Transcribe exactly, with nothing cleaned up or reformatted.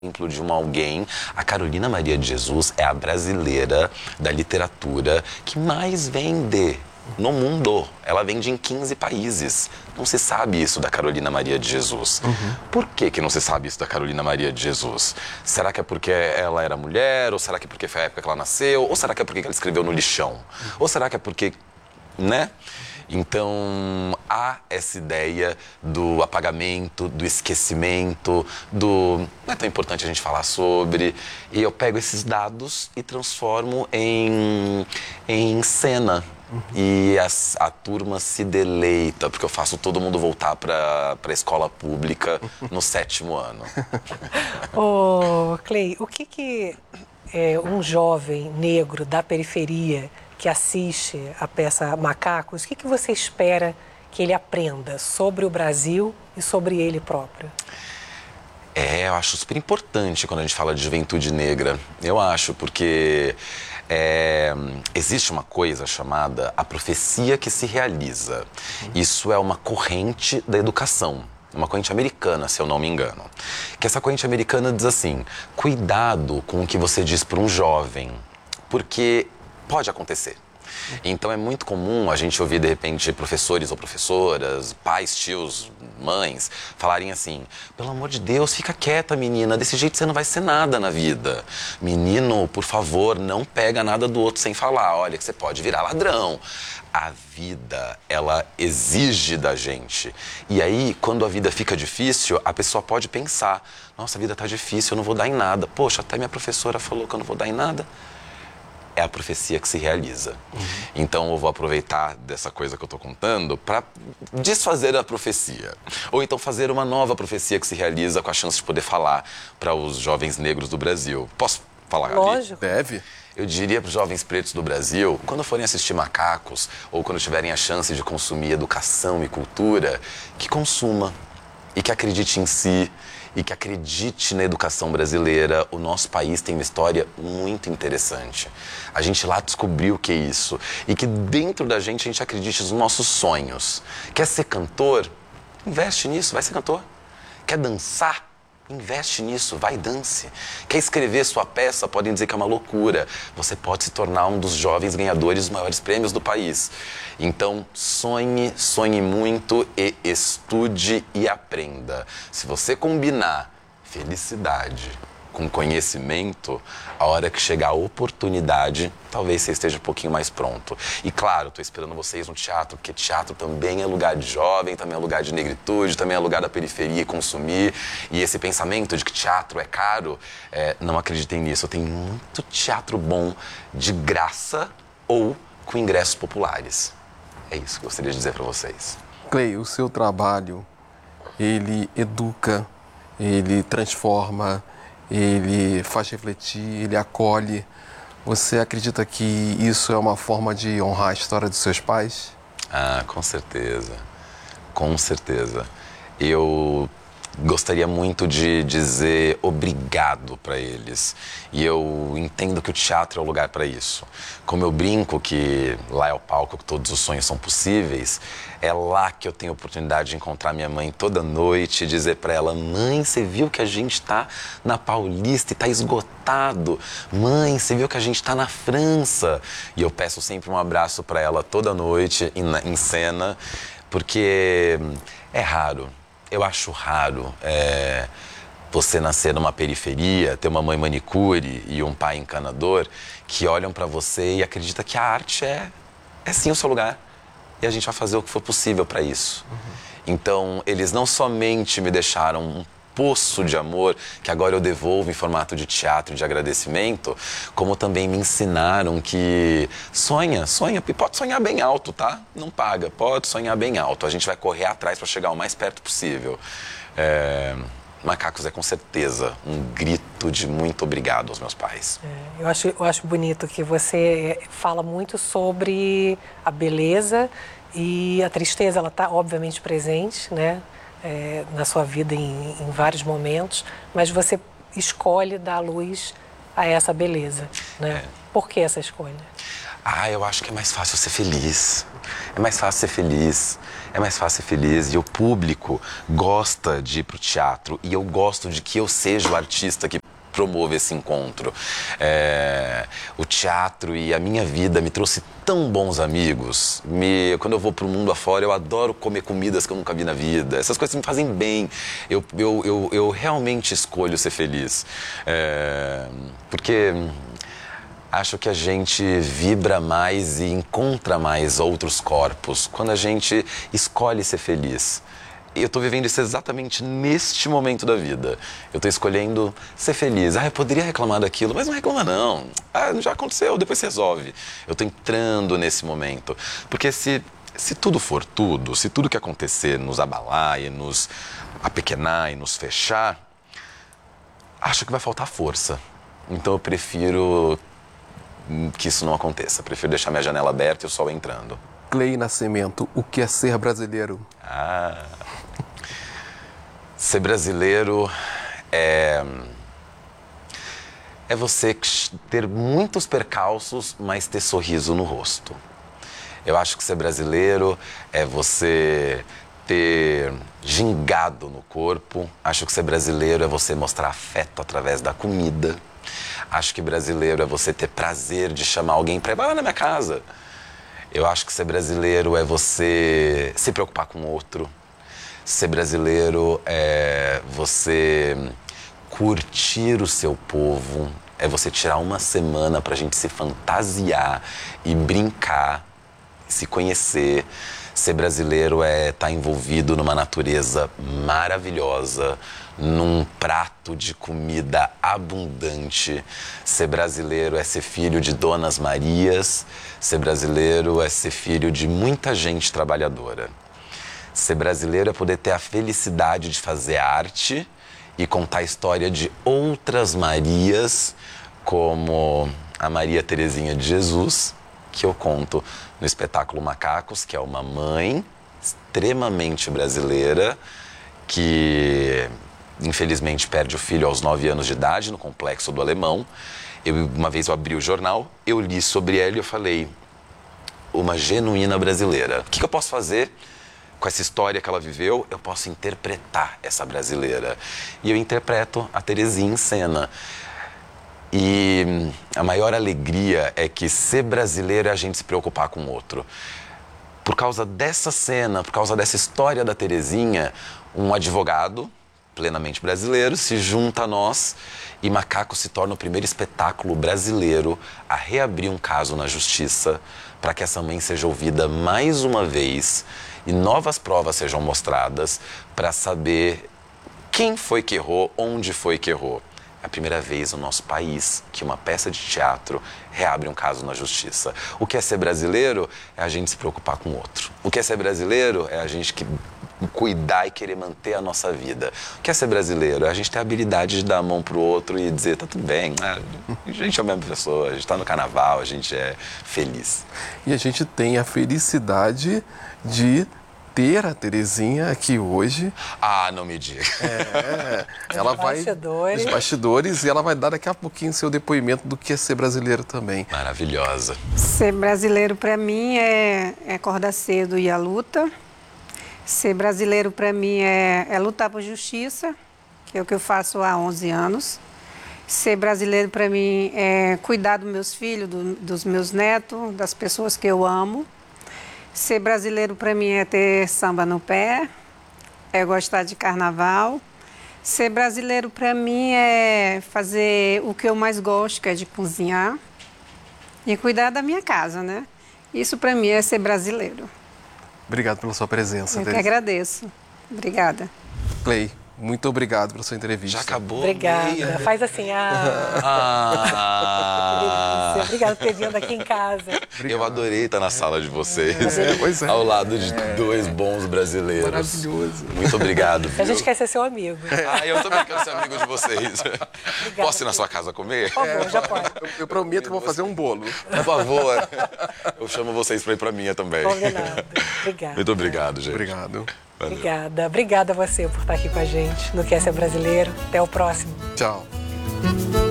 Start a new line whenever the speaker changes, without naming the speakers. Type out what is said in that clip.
exemplo de uma alguém, a Carolina Maria de Jesus é a brasileira da literatura que mais vende no mundo. Ela vende em quinze países. Não se sabe isso da Carolina Maria de Jesus. Uhum. Por que que não se sabe isso da Carolina Maria de Jesus? Será que é porque ela era mulher? Ou será que é porque foi a época que ela nasceu? Ou será que é porque ela escreveu no lixão? Uhum. Ou será que é porque... né? Então, há essa ideia do apagamento, do esquecimento, do... não é tão importante a gente falar sobre. E eu pego esses dados e transformo em, em cena. Uhum. E a, a turma se deleita, porque eu faço todo mundo voltar para a escola pública no sétimo ano.
Ô, Clay, o que que é, um jovem negro da periferia que assiste a peça Macacos, o que que você espera que ele aprenda sobre o Brasil e sobre ele próprio?
É, eu acho super importante quando a gente fala de juventude negra. Eu acho, porque é, existe uma coisa chamada a profecia que se realiza. Isso é uma corrente da educação. Uma corrente americana, se eu não me engano. Que essa corrente americana diz assim: cuidado com o que você diz para um jovem, porque pode acontecer. Então é muito comum a gente ouvir, de repente, professores ou professoras, pais, tios, mães, falarem assim: pelo amor de Deus, fica quieta, menina, desse jeito você não vai ser nada na vida. Menino, por favor, não pega nada do outro sem falar, olha que você pode virar ladrão. A vida, ela exige da gente. E aí, quando a vida fica difícil, a pessoa pode pensar: nossa, a vida tá difícil, eu não vou dar em nada. Poxa, até minha professora falou que eu não vou dar em nada. É a profecia que se realiza. Uhum. Então eu vou aproveitar dessa coisa que eu estou contando para desfazer a profecia. Ou então fazer uma nova profecia que se realiza com a chance de poder falar para os jovens negros do Brasil. Posso falar, Gabi?
Lógico.
Deve.
Eu diria para os jovens pretos do Brasil, quando forem assistir Macacos, ou quando tiverem a chance de consumir educação e cultura, que consuma e que acredite em si, e que acredite na educação brasileira. O nosso país tem uma história muito interessante. A gente lá descobriu o que é isso. E que dentro da gente a gente acredite nos nossos sonhos. Quer ser cantor? Investe nisso, vai ser cantor. Quer dançar? Investe nisso, vai e dance. Quer escrever sua peça? Podem dizer que é uma loucura. Você pode se tornar um dos jovens ganhadores dos maiores prêmios do país. Então, sonhe, sonhe muito e estude e aprenda. Se você combinar felicidade com conhecimento, a hora que chegar a oportunidade, talvez você esteja um pouquinho mais pronto. E claro, estou esperando vocês no teatro, porque teatro também é lugar de jovem, também é lugar de negritude, também é lugar da periferia consumir. E esse pensamento de que teatro é caro, é, não acreditem nisso. Tem muito teatro bom de graça ou com ingressos populares. É isso que eu gostaria de dizer para vocês.
Clay, o seu trabalho, ele educa, ele transforma, ele faz refletir, ele acolhe. Você acredita que isso é uma forma de honrar a história dos seus pais?
Ah, com certeza. Com certeza. Eu gostaria muito de dizer obrigado para eles. E eu entendo que o teatro é o lugar para isso. Como eu brinco que lá é o palco que todos os sonhos são possíveis, é lá que eu tenho a oportunidade de encontrar minha mãe toda noite e dizer para ela: mãe, você viu que a gente está na Paulista e está esgotado? Mãe, você viu que a gente está na França? E eu peço sempre um abraço para ela toda noite em, em cena, porque é raro. Eu acho raro é, você nascer numa periferia, ter uma mãe manicure e um pai encanador que olham para você e acreditam que a arte é, é sim o seu lugar. E a gente vai fazer o que for possível para isso. Uhum. Então, eles não somente me deixaram um poço de amor, que agora eu devolvo em formato de teatro, de agradecimento, como também me ensinaram que sonha, sonha, e pode sonhar bem alto, tá? Não paga, pode sonhar bem alto. A gente vai correr atrás para chegar o mais perto possível. É... Macacos é com certeza um grito de muito obrigado aos meus pais.
É, eu acho, eu acho bonito que você fala muito sobre a beleza e a tristeza. Ela está obviamente presente, né? É, na sua vida em, em vários momentos, mas você escolhe dar luz a essa beleza, né? É. Por que essa escolha?
Ah, eu acho que é mais fácil ser feliz. É mais fácil ser feliz. É mais fácil ser feliz. E o público gosta de ir pro teatro. E eu gosto de que eu seja o artista que promove esse encontro. É, o teatro e a minha vida me trouxe tão bons amigos. Me, quando eu vou pro mundo afora, eu adoro comer comidas que eu nunca vi na vida. Essas coisas me fazem bem. Eu, eu, eu, eu realmente escolho ser feliz. É, porque acho que a gente vibra mais e encontra mais outros corpos quando a gente escolhe ser feliz. Eu estou vivendo isso exatamente neste momento da vida. Eu estou escolhendo ser feliz. Ah, eu poderia reclamar daquilo, mas não reclama não. Ah, já aconteceu, depois se resolve. Eu estou entrando nesse momento. Porque se, se tudo for tudo, se tudo que acontecer nos abalar e nos apequenar e nos fechar, acho que vai faltar força. Então eu prefiro que isso não aconteça. Eu prefiro deixar minha janela aberta e o sol entrando.
Clei Nascimento, o que é ser brasileiro?
Ah... Ser brasileiro é, é você ter muitos percalços, mas ter sorriso no rosto. Eu acho que ser brasileiro é você ter gingado no corpo. Acho que ser brasileiro é você mostrar afeto através da comida. Acho que brasileiro é você ter prazer de chamar alguém para ir lá na minha casa. Eu acho que ser brasileiro é você se preocupar com o outro. Ser brasileiro é você curtir o seu povo, é você tirar uma semana pra gente se fantasiar e brincar, se conhecer. Ser brasileiro é estar envolvido numa natureza maravilhosa, num prato de comida abundante. Ser brasileiro é ser filho de Donas Marias, ser brasileiro é ser filho de muita gente trabalhadora. Ser brasileiro é poder ter a felicidade de fazer arte e contar a história de outras Marias, como a Maria Terezinha de Jesus, que eu conto no espetáculo Macacos, que é uma mãe extremamente brasileira que, infelizmente, perde o filho aos nove anos de idade no Complexo do Alemão. Eu, uma vez eu abri o jornal, eu li sobre ela e eu falei, uma genuína brasileira. O que, que eu posso fazer? Com essa história que ela viveu, eu posso interpretar essa brasileira. E eu interpreto a Terezinha em cena. E a maior alegria é que ser brasileiro é a gente se preocupar com o outro. Por causa dessa cena, por causa dessa história da Terezinha, um advogado plenamente brasileiro se junta a nós e Macaco se torna o primeiro espetáculo brasileiro a reabrir um caso na justiça para que essa mãe seja ouvida mais uma vez e novas provas sejam mostradas para saber quem foi que errou, onde foi que errou. É a primeira vez no nosso país que uma peça de teatro reabre um caso na justiça. O que é ser brasileiro é a gente se preocupar com o outro. O que é ser brasileiro é a gente que cuidar e querer manter a nossa vida. O que é ser brasileiro é a gente ter a habilidade de dar a mão pro outro e dizer, tá tudo bem, a gente é a mesma pessoa, a gente tá no carnaval, a gente é feliz.
E a gente tem a felicidade de ter a Terezinha aqui hoje.
Ah, não me diga.
É, ela vai
bastidores.
nos bastidores e ela vai dar daqui a pouquinho seu depoimento do que é ser brasileiro também.
Maravilhosa.
Ser brasileiro para mim é, é acordar cedo e ir à luta. Ser brasileiro para mim é, é lutar por justiça, que é o que eu faço há onze anos. Ser brasileiro para mim é cuidar dos meus filhos, do, dos meus netos, das pessoas que eu amo. Ser brasileiro para mim é ter samba no pé, é gostar de carnaval. Ser brasileiro para mim é fazer o que eu mais gosto, que é de cozinhar e cuidar da minha casa, né? Isso para mim é ser brasileiro.
Obrigado pela sua presença,
Eu que
Tereza.
agradeço. Obrigada.
Clay, muito obrigado pela sua entrevista.
Já acabou?
Obrigada.
Meia.
Faz assim, ah...
Ah,
Obrigada por ter vindo aqui em casa.
eu adorei estar na sala de vocês,
É, pois é.
ao lado de dois bons brasileiros.
Maravilhoso.
Muito obrigado,
A
viu?
gente quer ser seu amigo.
Ah, eu também quero ser amigo de vocês. Posso ir na sua casa comer?
Por favor, já pode.
Eu, eu prometo que vou fazer um bolo.
Por favor. Eu chamo vocês para ir para minha também.
Combinado. Obrigada.
Muito obrigado, gente.
Obrigado.
Valeu.
Obrigada. Obrigada a você por estar aqui com a gente no Que é Ser Brasileiro. Até o próximo.
Tchau.